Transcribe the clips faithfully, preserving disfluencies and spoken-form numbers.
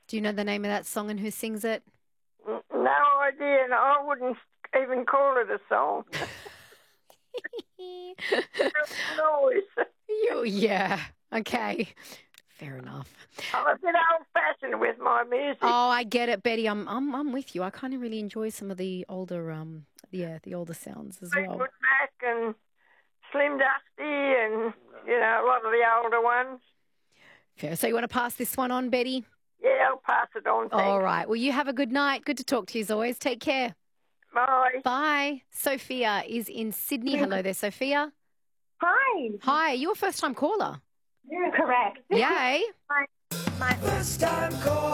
Do you know the name of that song and who sings it? N- No idea, and I wouldn't even call it a song. Noise. You, yeah. Okay. Fair enough. I'm a bit old-fashioned with my music. Oh, I get it, Betty. I'm I'm I'm with you. I kind of really enjoy some of the older um yeah, the older sounds as well. Fleetwood Mac and Slim Dusty and, you know, a lot of the older ones. Fair. So you want to pass this one on, Betty? Yeah, I'll pass it on. Thanks. All right. Well, you have a good night. Good to talk to you as always. Take care. Bye. Bye. Sophia is in Sydney. Hello there, Sophia. Hi. Hi. You're a first-time caller. Yeah, correct. Yay. My First time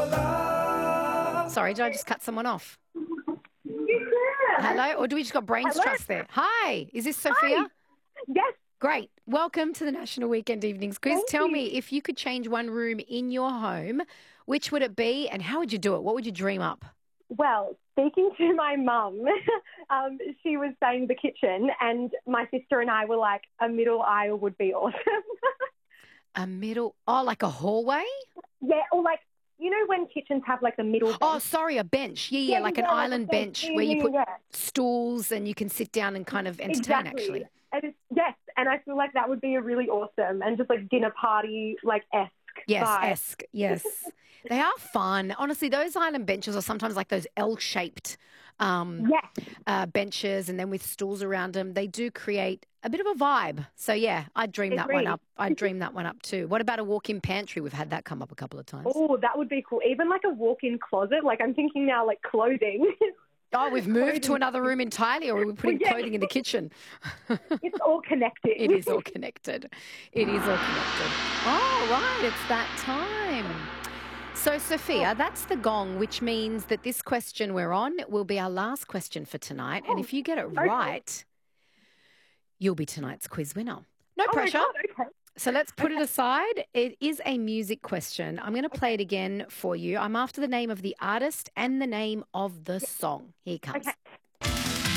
caller. Sorry, did I just cut someone off? You did. Hello? Or do we just got brains Hello? trust there? Hi. Is this Sophia? Yes. Great. Welcome to the National Weekend Evenings Quiz. Thank Tell you. me, if you could change one room in your home, which would it be and how would you do it? What would you dream up? Well, speaking to my mum, um, she was saying the kitchen, and my sister and I were like, a middle aisle would be awesome. A middle, oh, like a hallway? Yeah, or like, you know when kitchens have like a middle bench? Oh, sorry, a bench. Yeah, yeah, Yeah, like an yeah, like a island bench. bench Yeah, where you yeah, put yeah. stools and you can sit down and kind of entertain, Exactly. actually. And it's, yes, and I feel like that would be a really awesome and just like dinner party, like esque. Yes, vibe. esque, yes. They are fun. Honestly, those island benches are sometimes like those L-shaped um, Yes. uh, benches and then with stools around them. They do create a bit of a vibe. So, yeah, I'd dream that one Agreed. up. I'd dream that one up too. What about a walk-in pantry? We've had that come up a couple of times. Oh, that would be cool. Even like a walk-in closet. Like I'm thinking now, like clothing. Oh, we've moved to Clothing. another room entirely, or we're putting Well, yeah. clothing in the kitchen. It's all connected. It is all connected. It is all connected. Oh, right. It's that time. So, Sophia, that's the gong, which means that this question we're on will be our last question for tonight. And if you get it okay. right, you'll be tonight's quiz winner. No Oh my pressure. God, okay. So let's put it aside. It is a music question. I'm going to play it again for you. I'm after the name of the artist and the name of the song. Here it comes. Okay.